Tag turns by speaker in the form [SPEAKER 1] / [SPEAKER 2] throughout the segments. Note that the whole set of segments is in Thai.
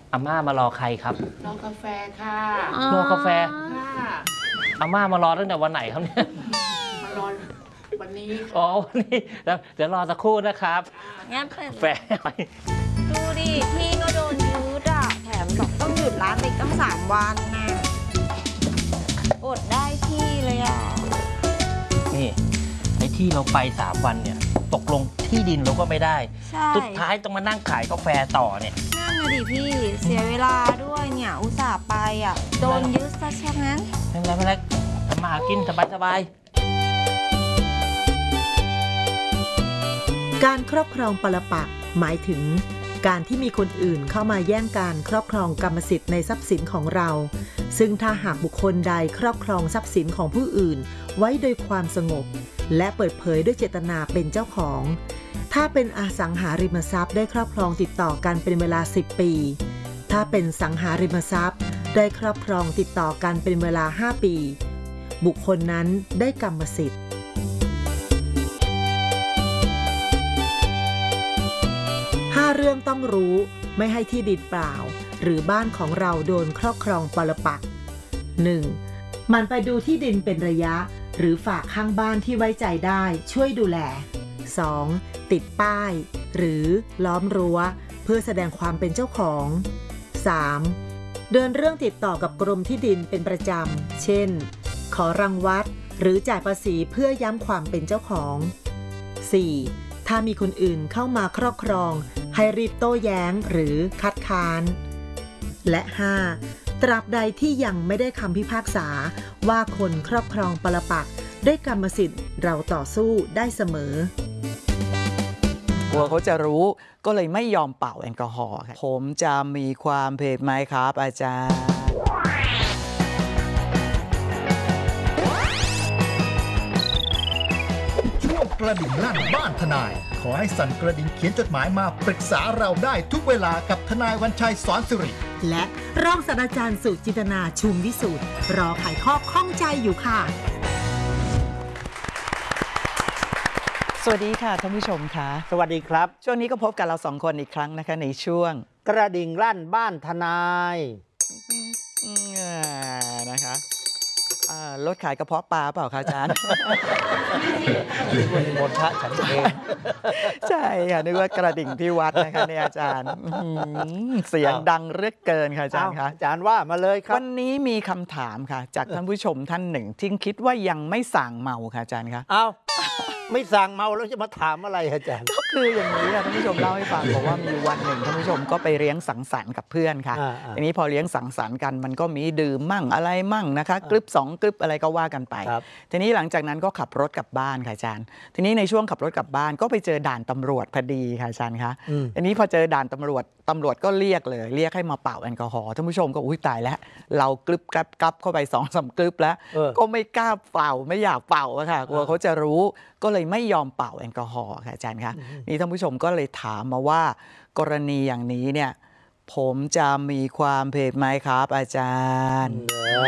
[SPEAKER 1] อาม่ามารอใครครับ
[SPEAKER 2] รอกาแฟค่ะ
[SPEAKER 1] รอกาแฟ
[SPEAKER 2] ค่ะ
[SPEAKER 1] อาม่ามารอตั้งแต่วันไหนครับเนี่ย
[SPEAKER 2] มารอวันนี้
[SPEAKER 1] อ๋อวันนี้เดี๋ยวรอสักครู่นะครับ
[SPEAKER 3] งั้นเปิด
[SPEAKER 1] แฟ
[SPEAKER 3] ดูดิพี่ก็โดนยึดอ่ะแถมบอกต้องหยุดร้านไปตั้ง3 วันน่ะอดได้ที่เลยอ่ะ
[SPEAKER 1] นี่ไอ้ที่เราไป3 วันเนี่ยตกลงที่ดินเราก็ไม่ได้
[SPEAKER 3] ใช่
[SPEAKER 1] สุดท้ายต้องมานั่งขายกาแฟต่อเนี่ย
[SPEAKER 3] นั่นนะดิพี่เสียเวลาด้วยเนี่ยอุตส่าห์ไปอ่ะโดนยึดซะเช่นนั้น
[SPEAKER 1] ไม่เป็นไรทำมาหากินสบาย
[SPEAKER 4] การครอบครองปรปักษ์หมายถึงการที่มีคนอื่นเข้ามาแย่งการครอบครองกรรมสิทธิ์ในทรัพย์สินของเราซึ่งถ้าหากบุคคลใดครอบครองทรัพย์สินของผู้อื่นไว้โดยความสงบและเปิดเผยด้วยเจตนาเป็นเจ้าของถ้าเป็นอสังหาริมทรัพย์ได้ครอบครองติดต่อกันเป็นเวลา10 ปีถ้าเป็นสังหาริมทรัพย์ได้ครอบครองติดต่อกันเป็นเวลา5 ปีบุคคลนั้นได้กรรมสิทธิ์5 เรื่องต้องรู้ไม่ให้ที่ดินเปล่าหรือบ้านของเราโดนครอบครองปรปักษ์ 1. มันไปดูที่ดินเป็นระยะหรือฝากข้างบ้านที่ไว้ใจได้ช่วยดูแล 2. ติดป้ายหรือล้อมรั้วเพื่อแสดงความเป็นเจ้าของ 3. เดินเรื่องติดต่อกับกรมที่ดินเป็นประจำเช่นขอรังวัดหรือจ่ายภาษีเพื่อย้ำความเป็นเจ้าของ 4. ถ้ามีคนอื่นเข้ามาครอบครองให้รีบโต้แย้งหรือคัดค้านและ 5. ตราบใดที่ยังไม่ได้คำพิพากษาว่าคนครอบครองปรปักษ์ได้กรรมสิทธิ์เราต่อสู้ได้เสมอก
[SPEAKER 5] ลัวเขาจะรู้ก็เลยไม่ยอมเป่าแอลกอฮอล์ค่ะผมจะมีความเผ็ดไหมครับอาจารย์
[SPEAKER 6] ช่วงกระดิ่งลั่นบ้านทนายขอให้สั่นกระดิ่งเขียนจดหมายมาปรึกษาเราได้ทุกเวลากับทนายวันชัยสอนสิริ
[SPEAKER 4] และรองศาสตราจารย์สุจินตนาชุมวิสูตรรอไขข้อข้องใจอยู่ค่ะ
[SPEAKER 5] สวัสดีค่ะท่านผู้ชมค่ะ
[SPEAKER 7] สวัสดีครับ
[SPEAKER 5] ช่วงนี้ก็พบกับเรา2 คนอีกครั้งนะคะในช่วง
[SPEAKER 7] กระดิ่งลั่นบ้านทนาย
[SPEAKER 5] นะคะรถขายกระเพาะปลาเปล่าคะอาจารย์
[SPEAKER 7] คุณมนทะฉันเอง
[SPEAKER 5] ใช่ค่ะนึกว่ากระดิ่งที่วัดนะคะเนี่ยอาจารย์เสียงดังเรื่อเกินค่ะอาจารย์คะ
[SPEAKER 7] อาจารย์ว่ามาเลยครับ
[SPEAKER 5] วันนี้มีคำถามค่ะจากท่านผู้ชมท่านหนึ่งที่คิดว่ายังไม่ส่างเมาค่ะอาจารย์คะ
[SPEAKER 7] เอาไม่สั่งเมาแล้วจะมาถามอะไรอาจารย์
[SPEAKER 5] ก็คืออย่างนี้ค่ะท่านผู้ชมเล่าให้ฟังบอกว่ามีวันหนึ่งท่านผู้ชมก็ไปเลี้ยงสังสรรค์กับเพื่อนค่ะทีนี้พอเลี้ยงสังสรรค์กันมันก็มีดื่มมั่งอะไรมั่งนะคะกรึบ2 กรึบอะไรก็ว่ากันไปทีนี้หลังจากนั้นก็ขับรถกลับบ้านค่ะอาจารย์ทีนี้ในช่วงขับรถกลับบ้านก็ไปเจอด่านตำรวจพอดีค่ะอาจารย์คะทีนี้พอเจอด่านตำรวจก็เรียกให้มาเป่าแอลกอฮอล์ท่านผู้ชมก็อุ้ยตายแล้วเรากรึบกับเข้าไป2-3 กรึบแล้วก็ไม่กล้าเป่าไม่อยากเป่าอะค่ะกลัวเขาจะรู้ก็เลยไม่ยอมเป่าแอลกอฮอล์ค่ะอาจารย์คะนี่ท่านผู้ชมก็เลยถามมาว่ากรณีอย่างนี้เนี่ยผมจะมีความผิดไหมครับอาจารย์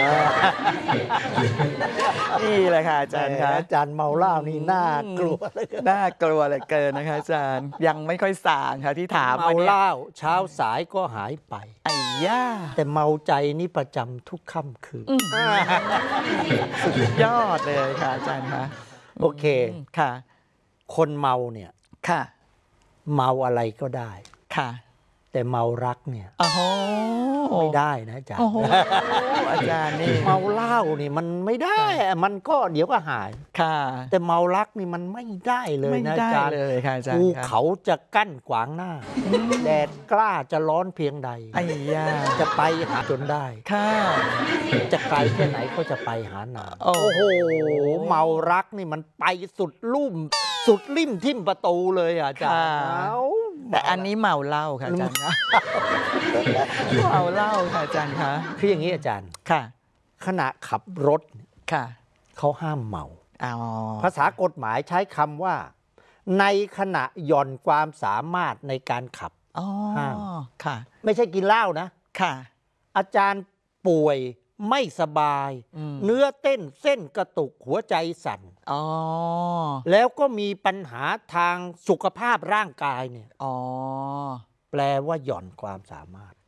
[SPEAKER 5] นี่แหละค่ะอาจารย์คะ
[SPEAKER 7] อาจารย์เมาเหล้านี่น่ากลัวเลย
[SPEAKER 5] เกินนะคะอาจารย์ยังไม่ค่อยส่างค่ะที่ถาม
[SPEAKER 7] เมาเหล้าเช้าสายก็หายไป
[SPEAKER 5] ไอ้ย่า
[SPEAKER 7] แต่เมาใจนี่ประจำทุกค่ำคืน
[SPEAKER 5] สุดยอดเลยค่ะอาจารย์คะ
[SPEAKER 7] โอเค
[SPEAKER 5] ค่ะ
[SPEAKER 7] คนเมาเนี่ย
[SPEAKER 5] ค่ะ
[SPEAKER 7] เมาอะไรก็ได้
[SPEAKER 5] ค่ะ
[SPEAKER 7] แต่เมารักเนี่ย
[SPEAKER 5] ไม่
[SPEAKER 7] ได้นะอาจารย์
[SPEAKER 5] อาจารย์นี่
[SPEAKER 7] เมาเหล้านี่มันไม่ได้มันก็เดี๋ยวก็หาย
[SPEAKER 5] ค่ะ
[SPEAKER 7] แต่เมารักนี่มันไม่ได้เลยนะอาจารย์
[SPEAKER 5] เลยค่ะอาจารย์
[SPEAKER 7] ภูเขาจะกั้นขวางหน้าแดดกล้าจะร้อนเพียงใด
[SPEAKER 5] ไอ้ย่า
[SPEAKER 7] จะไปหาจนได้
[SPEAKER 5] ค่ะ
[SPEAKER 7] จะไกลแค่ไหนก็จะไปหานาโอ้โหเมารักนี่มันไปสุดลิ่มทิ่มประตูเลยอาจารย์
[SPEAKER 5] แต่อันนี้เมาเหล้าค่ะอาจารย์นะเมาเหล้าค่ะอาจารย์คะ
[SPEAKER 7] คืออย่างนี้อาจารย์
[SPEAKER 5] ค่ะ
[SPEAKER 7] ขณะขับรถ
[SPEAKER 5] ค่ะ
[SPEAKER 7] เขาห้ามเมาภาษากฎหมายใช้คำว่าในขณะหย่อนความสามารถในการขับห้าม
[SPEAKER 5] ค่ะ
[SPEAKER 7] ไม่ใช่กินเหล้านะ
[SPEAKER 5] ค่ะ
[SPEAKER 7] อาจารย์ป่วยไม่สบายเนื้อเต้นเส้นกระตุกหัวใจสั่นแล้วก็มีปัญหาทางสุขภาพร่างกายเนี่ยแปลว่าหย่อนความสามารถ